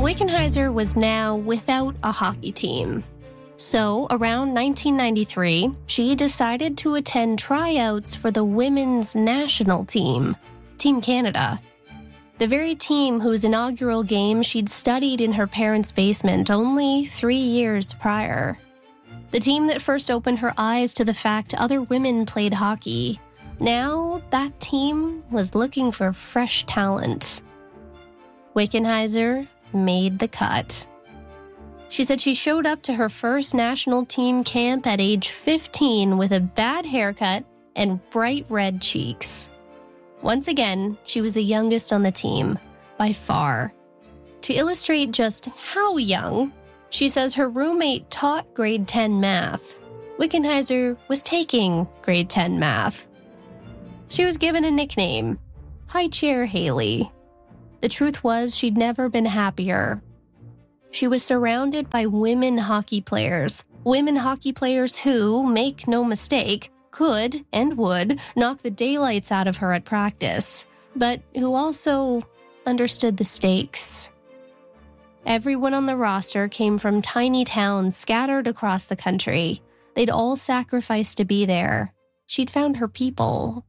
Wickenheiser was now without a hockey team. So, around 1993, she decided to attend tryouts for the women's national team, Team Canada. The very team whose inaugural game she'd studied in her parents' basement only 3 years prior. The team that first opened her eyes to the fact other women played hockey. Now, that team was looking for fresh talent. Wickenheiser made the cut. She said she showed up to her first national team camp at age 15 with a bad haircut and bright red cheeks. Once again, she was the youngest on the team, by far. To illustrate just how young, she says her roommate taught grade 10 math. Wickenheiser was taking grade 10 math. She was given a nickname, High Chair Haley. The truth was she'd never been happier. She was surrounded by women hockey players who, make no mistake, could and would knock the daylights out of her at practice, but who also understood the stakes. Everyone on the roster came from tiny towns scattered across the country. They'd all sacrificed to be there. She'd found her people.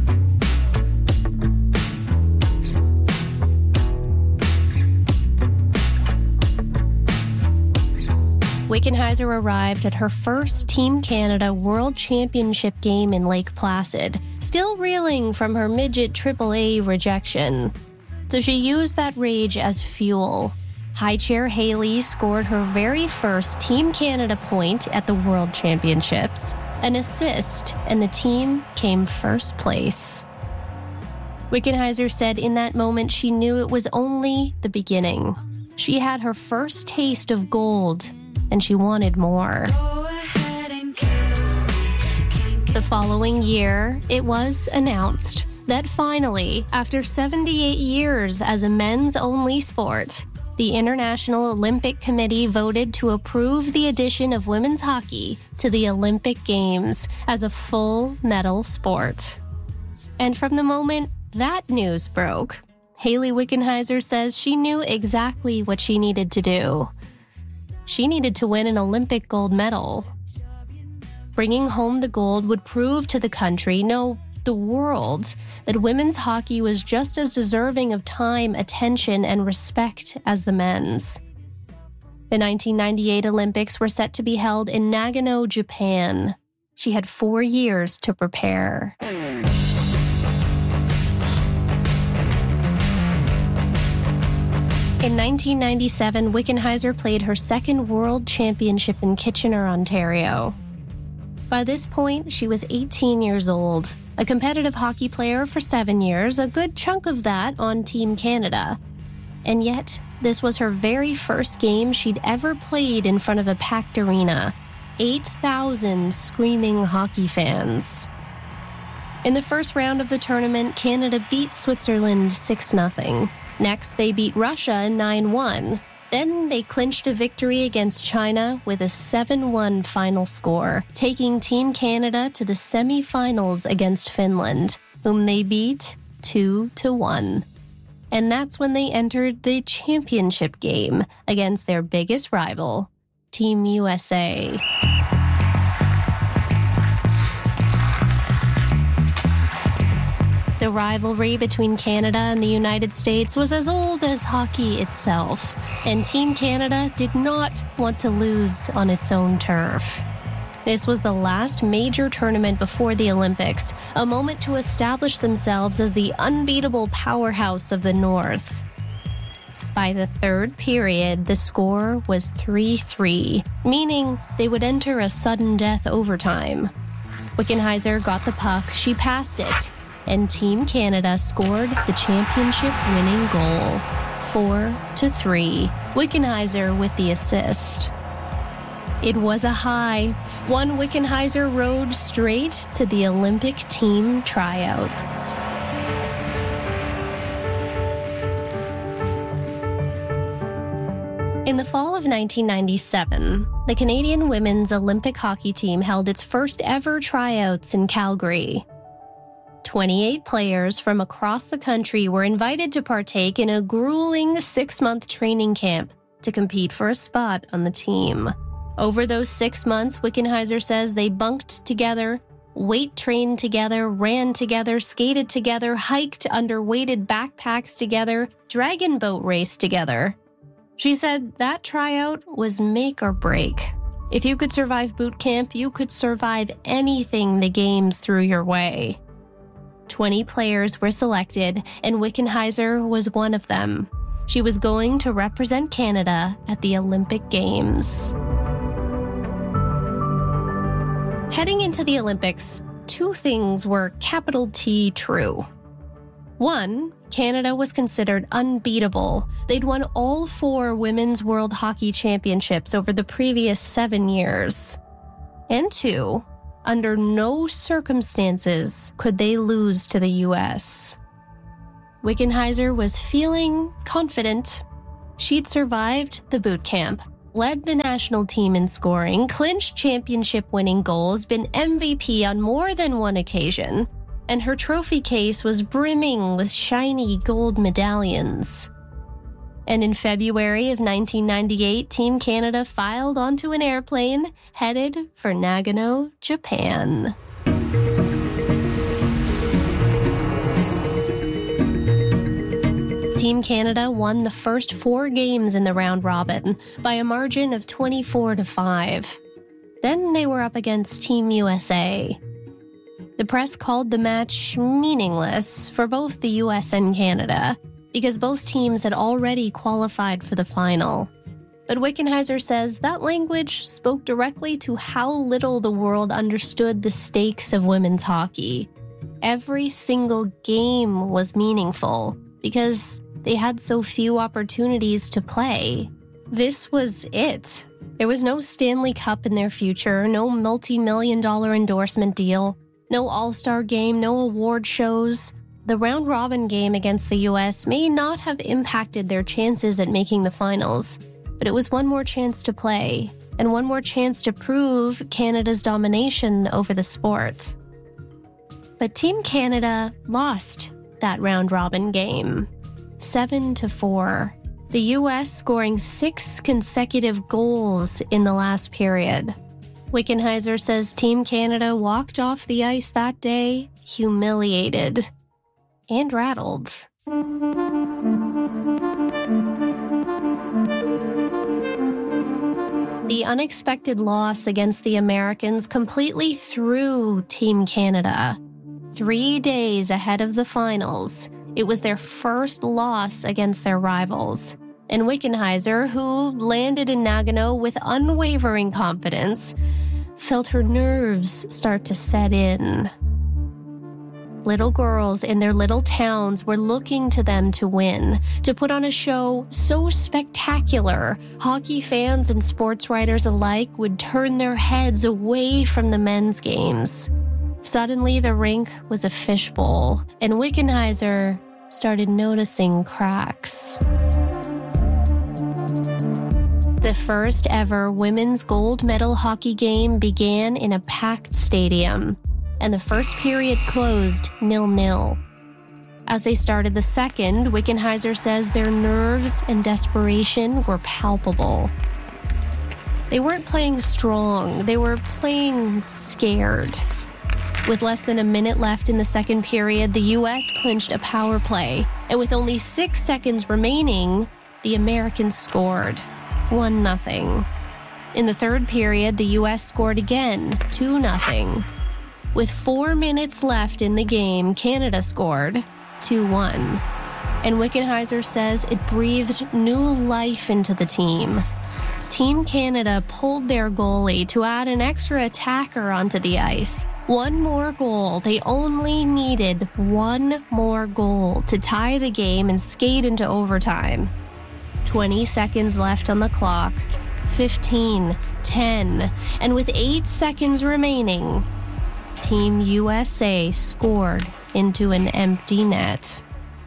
Wickenheiser arrived at her first Team Canada World Championship game in Lake Placid, still reeling from her midget AAA rejection. So she used that rage as fuel. High Chair Haley scored her very first Team Canada point at the World Championships, an assist, and the team came first place. Wickenheiser said in that moment she knew it was only the beginning. She had her first taste of gold, and she wanted more. The following year, it was announced that finally, after 78 years as a men's-only sport, the International Olympic Committee voted to approve the addition of women's hockey to the Olympic Games as a full medal sport. And from the moment that news broke, Haley Wickenheiser says she knew exactly what she needed to do. She needed to win an Olympic gold medal. Bringing home the gold would prove to the country, no, the world, that women's hockey was just as deserving of time, attention, and respect as the men's. The 1998 Olympics were set to be held in Nagano, Japan. She had 4 years to prepare. In 1997, Wickenheiser played her second World Championship in Kitchener, Ontario. By this point, she was 18 years old, a competitive hockey player for 7 years, a good chunk of that on Team Canada. And yet, this was her very first game she'd ever played in front of a packed arena. 8,000 screaming hockey fans. In the first round of the tournament, Canada beat Switzerland 6-0. Next, they beat Russia 9-1. Then they clinched a victory against China with a 7-1 final score, taking Team Canada to the semi-finals against Finland, whom they beat 2-1. And that's when they entered the championship game against their biggest rival, Team USA. The rivalry between Canada and the United States was as old as hockey itself, and Team Canada did not want to lose on its own turf. This was the last major tournament before the Olympics, a moment to establish themselves as the unbeatable powerhouse of the North. By the third period, the score was 3-3, meaning they would enter a sudden death overtime. Wickenheiser got the puck, she passed it, and Team Canada scored the championship-winning goal, 4-3, Wickenheiser with the assist. It was a high. One Wickenheiser rode straight to the Olympic team tryouts. In the fall of 1997, the Canadian women's Olympic hockey team held its first ever tryouts in Calgary. 28 players from across the country were invited to partake in a grueling 6-month training camp to compete for a spot on the team. Over those 6 months, Wickenheiser says they bunked together, weight trained together, ran together, skated together, hiked under weighted backpacks together, dragon boat raced together. She said that tryout was make or break. If you could survive boot camp, you could survive anything the games threw your way. 20 players were selected, and Wickenheiser was one of them. She was going to represent Canada at the Olympic Games. Heading into the Olympics, 2 things were capital T true. 1, Canada was considered unbeatable. They'd won all 4 Women's World Hockey Championships over the previous 7 years. And 2, under no circumstances could they lose to the U.S. Wickenheiser was feeling confident. She'd survived the boot camp, led the national team in scoring, clinched championship-winning goals, been MVP on more than one occasion, and her trophy case was brimming with shiny gold medallions. And in February of 1998, Team Canada filed onto an airplane headed for Nagano, Japan. Team Canada won the first 4 games in the round robin by a margin of 24-5. Then they were up against Team USA. The press called the match meaningless for both the US and Canada because both teams had already qualified for the final. But Wickenheiser says that language spoke directly to how little the world understood the stakes of women's hockey. Every single game was meaningful because they had so few opportunities to play. This was it. There was no Stanley Cup in their future, no multi-million-dollar endorsement deal, no all-star game, no award shows. The round-robin game against the U.S. may not have impacted their chances at making the finals, but it was one more chance to play, and one more chance to prove Canada's domination over the sport. But Team Canada lost that round-robin game, 7-4. The U.S. scoring 6 consecutive goals in the last period. Wickenheiser says Team Canada walked off the ice that day humiliated and rattled. The unexpected loss against the Americans completely threw Team Canada. 3 days ahead of the finals, it was their first loss against their rivals. And Wickenheiser, who landed in Nagano with unwavering confidence, felt her nerves start to set in. Little girls in their little towns were looking to them to win, to put on a show so spectacular, hockey fans and sports writers alike would turn their heads away from the men's games. Suddenly, the rink was a fishbowl, and Wickenheiser started noticing cracks. The first ever women's gold medal hockey game began in a packed stadium, and the first period closed 0-0. As they started the second, Wickenheiser says their nerves and desperation were palpable. They weren't playing strong, they were playing scared. With less than a minute left in the second period, the U.S. clinched a power play, and with only 6 seconds remaining, the Americans scored 1-0. In the third period, the U.S. scored again, 2-0. With 4 minutes left in the game, Canada scored 2-1. And Wickenheiser says it breathed new life into the team. Team Canada pulled their goalie to add an extra attacker onto the ice. One more goal. They only needed one more goal to tie the game and skate into overtime. 20 seconds left on the clock. 15, 10, and with 8 seconds remaining, Team USA scored into an empty net.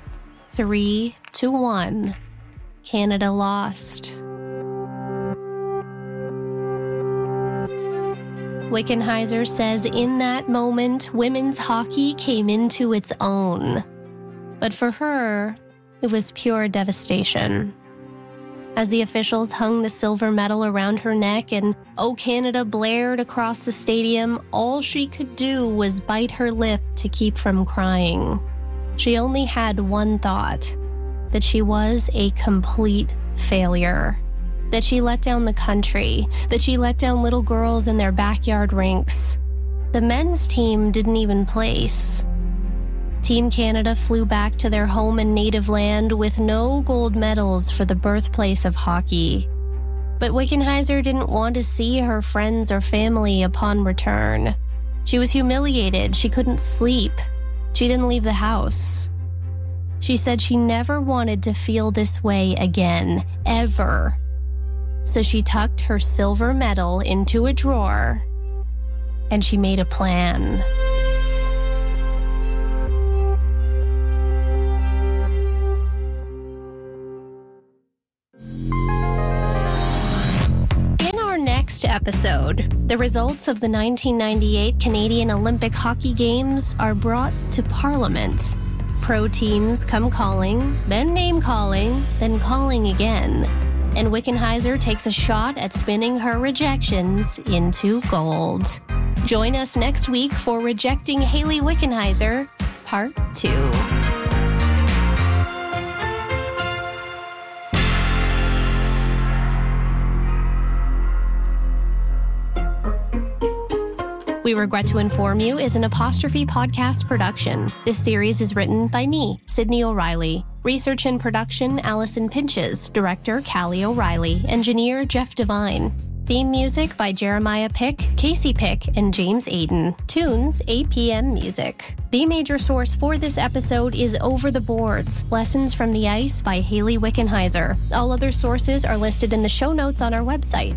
3-1. Canada lost. Wickenheiser says in that moment, women's hockey came into its own. But for her, it was pure devastation. As the officials hung the silver medal around her neck and "O Canada" blared across the stadium, all she could do was bite her lip to keep from crying. She only had one thought, that she was a complete failure. That she let down the country, that she let down little girls in their backyard rinks. The men's team didn't even place. Team Canada flew back to their home and native land with no gold medals for the birthplace of hockey. But Wickenheiser didn't want to see her friends or family upon return. She was humiliated. She couldn't sleep. She didn't leave the house. She said she never wanted to feel this way again, ever. So she tucked her silver medal into a drawer, and she made a plan. Next episode, the results of the 1998 Canadian Olympic Hockey Games are brought to Parliament. Pro teams come calling, then name-calling, then calling again. And Wickenheiser takes a shot at spinning her rejections into gold. Join us next week for Rejecting Hayley Wickenheiser, Part 2. We Regret to Inform You is an Apostrophe podcast production. This series is written by me, Sydney O'Reilly. Research and production, Allison Pinches. Director, Callie O'Reilly. Engineer, Jeff Devine. Theme music by Jeremiah Pick, Casey Pick, and James Aiden. Tunes, APM Music. The major source for this episode is Over the Boards, Lessons from the Ice by Hayley Wickenheiser. All other sources are listed in the show notes on our website,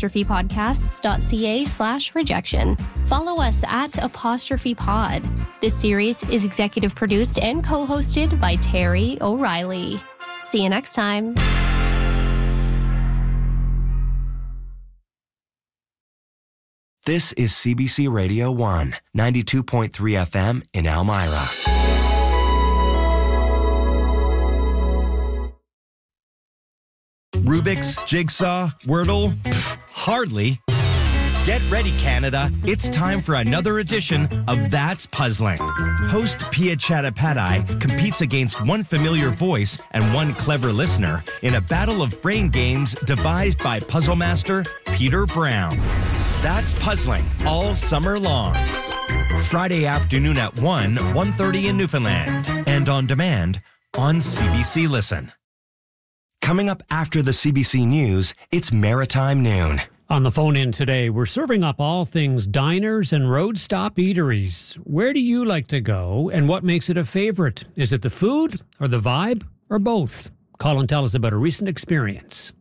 apostrophepodcasts.ca/rejection. Follow us at @apostrophepod. This series is executive produced and co-hosted by Terry O'Reilly. See you next time. This is CBC Radio 1, 92.3 FM in Elmira. Rubik's, Jigsaw, Wordle? Pfft, hardly. Get ready, Canada. It's time for another edition of That's Puzzling. Host Pia Chattopadhyay competes against one familiar voice and one clever listener in a battle of brain games devised by puzzle master Peter Brown. That's Puzzling all summer long. Friday afternoon at 1:30 in Newfoundland. And on demand on CBC Listen. Coming up after the CBC News, it's Maritime Noon. On the phone in today, we're serving up all things diners and road stop eateries. Where do you like to go, and what makes it a favorite? Is it the food, or the vibe, or both? Call and tell us about a recent experience.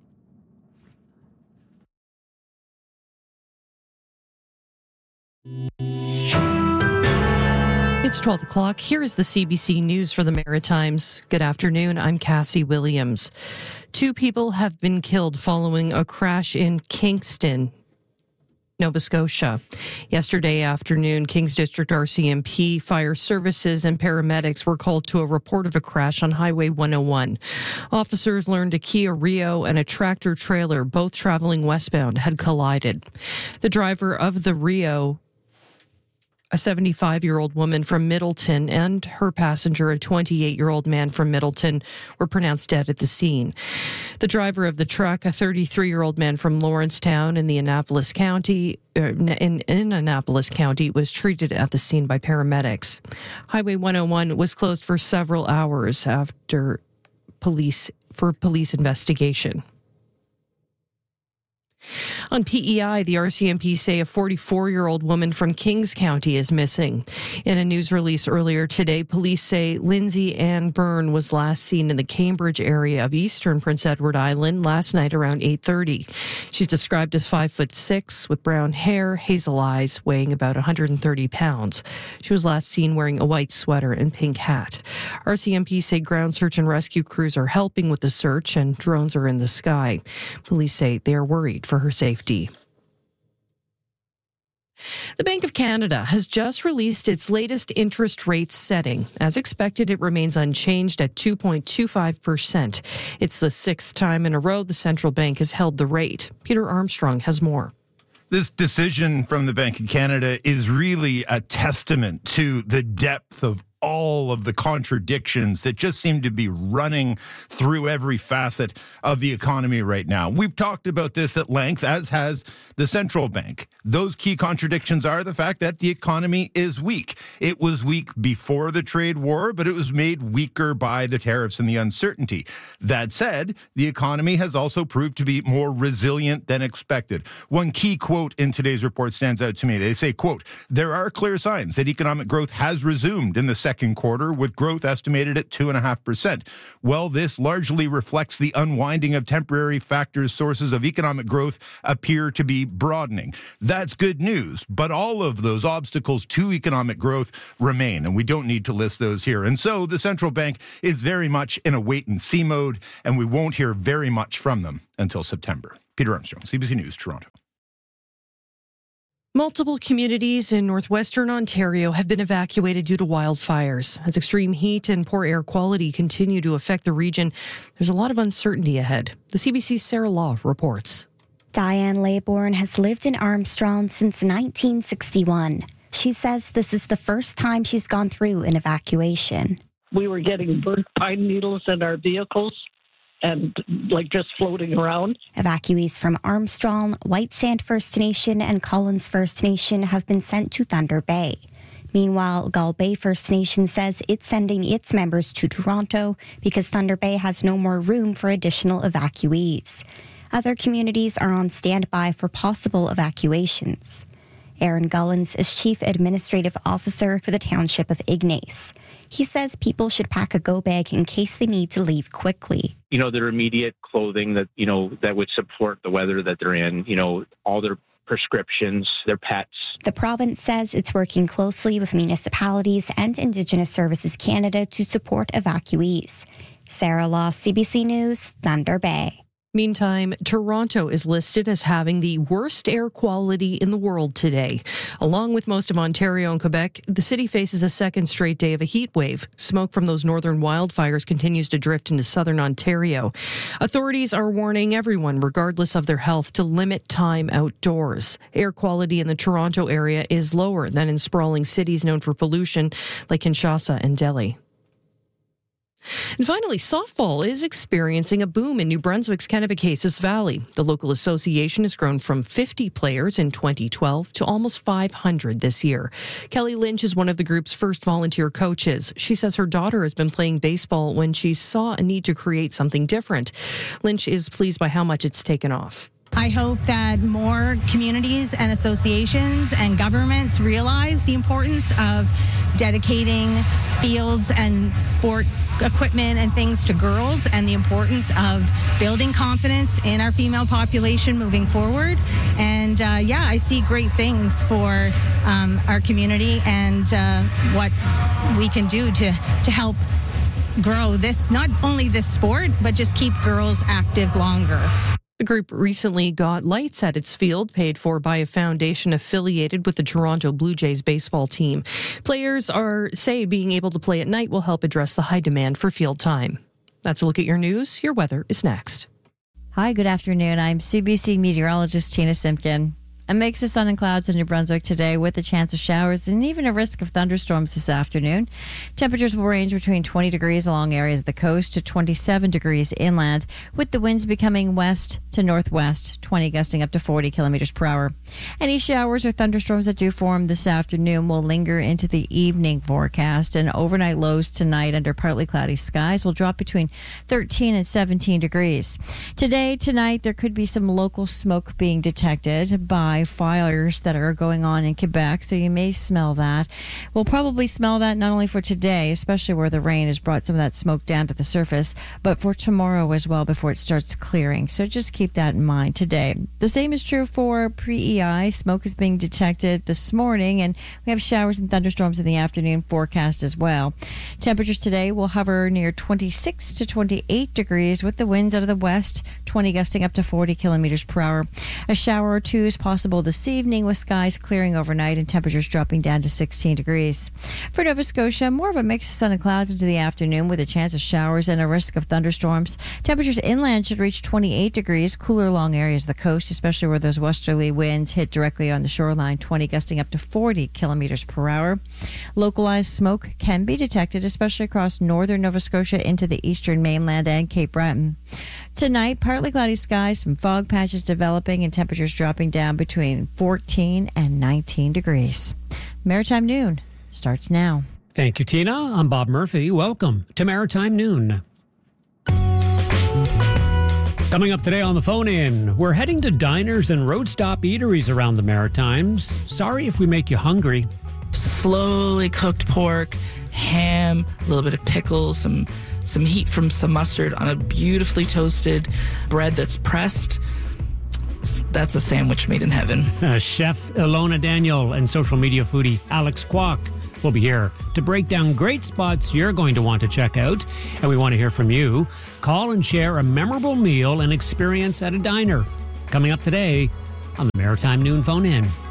It's 12 o'clock. Here is the CBC News for the Maritimes. Good afternoon. I'm Cassie Williams. 2 people have been killed following a crash in Kingston, Nova Scotia. Yesterday afternoon, Kings District RCMP, fire services and paramedics were called to a report of a crash on Highway 101. Officers learned a Kia Rio and a tractor trailer, both traveling westbound, had collided. The driver of the Rio, a 75-year-old woman from Middleton, and her passenger, a 28-year-old man from Middleton, were pronounced dead at the scene. The driver of the truck, a 33-year-old man from Lawrencetown in Annapolis County, was treated at the scene by paramedics. Highway 101 was closed for several hours after police investigation. On PEI, the RCMP say a 44-year-old woman from Kings County is missing. In a news release earlier today, police say Lindsay Ann Byrne was last seen in the Cambridge area of eastern Prince Edward Island last night around 8:30. She's described as 5'6", with brown hair, hazel eyes, weighing about 130 pounds. She was last seen wearing a white sweater and pink hat. RCMP say ground search and rescue crews are helping with the search and drones are in the sky. Police say they are worried for her safety. The Bank of Canada has just released its latest interest rate setting. As expected, it remains unchanged at 2.25%. It's the sixth time in a row the central bank has held the rate. Peter Armstrong has more. This decision from the Bank of Canada is really a testament to the depth of all of the contradictions that just seem to be running through every facet of the economy right now. We've talked about this at length, as has the central bank. Those key contradictions are the fact that the economy is weak. It was weak before the trade war, but it was made weaker by the tariffs and the uncertainty. That said, the economy has also proved to be more resilient than expected. One key quote in today's report stands out to me. They say, quote, "There are clear signs that economic growth has resumed in the second quarter, with growth estimated at 2.5%. Well, this largely reflects the unwinding of temporary factors. Sources of economic growth appear to be broadening." That's good news, but all of those obstacles to economic growth remain, and we don't need to list those here. And so the central bank is very much in a wait-and-see mode, and we won't hear very much from them until September. Peter Armstrong, CBC News, Toronto. Multiple communities in northwestern Ontario have been evacuated due to wildfires. As extreme heat and poor air quality continue to affect the region, there's a lot of uncertainty ahead. The CBC's Sarah Law reports. Diane Laybourne has lived in Armstrong since 1961. She says this is the first time she's gone through an evacuation. We were getting burnt pine needles in our vehicles and just floating around. Evacuees from Armstrong, White Sand First Nation and Collins First Nation have been sent to Thunder Bay. Meanwhile, Gull Bay First Nation says it's sending its members to Toronto because Thunder Bay has no more room for additional evacuees. Other communities are on standby for possible evacuations. Aaron Gullins is Chief Administrative Officer for the Township of Ignace. He says people should pack a go bag in case they need to leave quickly. Their immediate clothing that, that would support the weather that they're in, all their prescriptions, their pets. The province says it's working closely with municipalities and Indigenous Services Canada to support evacuees. Sarah Law, CBC News, Thunder Bay. Meantime, Toronto is listed as having the worst air quality in the world today. Along with most of Ontario and Quebec, the city faces a second straight day of a heat wave. Smoke from those northern wildfires continues to drift into southern Ontario. Authorities are warning everyone, regardless of their health, to limit time outdoors. Air quality in the Toronto area is lower than in sprawling cities known for pollution like Kinshasa and Delhi. And finally, softball is experiencing a boom in New Brunswick's Kennebecasis Valley. The local association has grown from 50 players in 2012 to almost 500 this year. Kelly Lynch is one of the group's first volunteer coaches. She says her daughter has been playing baseball when she saw a need to create something different. Lynch is pleased by how much it's taken off. I hope that more communities and associations and governments realize the importance of dedicating fields and sport equipment and things to girls, and the importance of building confidence in our female population moving forward. And I see great things for our community and what we can do to help grow this, not only this sport, but just keep girls active longer. The group recently got lights at its field, paid for by a foundation affiliated with the Toronto Blue Jays baseball team. Players say being able to play at night will help address the high demand for field time. That's a look at your news. Your weather is next. Hi, good afternoon. I'm CBC meteorologist Tina Simpkin. A mix of sun and clouds in New Brunswick today with a chance of showers and even a risk of thunderstorms this afternoon. Temperatures will range between 20 degrees along areas of the coast to 27 degrees inland, with the winds becoming west to northwest, 20 gusting up to 40 kilometers per hour. Any showers or thunderstorms that do form this afternoon will linger into the evening forecast, and overnight lows tonight under partly cloudy skies will drop between 13 and 17 degrees. Tonight, there could be some local smoke being detected by fires that are going on in Quebec, so you may smell that. We'll probably smell that not only for today, especially where the rain has brought some of that smoke down to the surface, but for tomorrow as well before it starts clearing. So just keep that in mind today. The same is true for pre-EI. Smoke is being detected this morning, and we have showers and thunderstorms in the afternoon forecast as well. Temperatures today will hover near 26 to 28 degrees with the winds out of the west, 20 gusting up to 40 kilometers per hour. A shower or two is possible possible this evening with skies clearing overnight and temperatures dropping down to 16 degrees. For Nova Scotia, more of a mix of sun and clouds into the afternoon with a chance of showers and a risk of thunderstorms. Temperatures inland should reach 28 degrees, cooler along areas of the coast, especially where those westerly winds hit directly on the shoreline, 20 gusting up to 40 kilometers per hour. Localized smoke can be detected, especially across northern Nova Scotia into the eastern mainland and Cape Breton. Tonight, partly cloudy skies, some fog patches developing, and temperatures dropping down between 14 and 19 degrees. Maritime Noon starts now. Thank you, Tina. I'm Bob Murphy. Welcome to Maritime Noon. Coming up today on the phone-in, we're heading to diners and road stop eateries around the Maritimes. Sorry if we make you hungry. Slowly cooked pork, ham, a little bit of pickles, some heat from some mustard on a beautifully toasted bread that's pressed. That's a sandwich made in heaven. Chef Ilona Daniel and social media foodie Alex Kwok will be here to break down great spots you're going to want to check out. And we want to hear from you. Call and share a memorable meal and experience at a diner. Coming up today on the Maritime Noon Phone-In.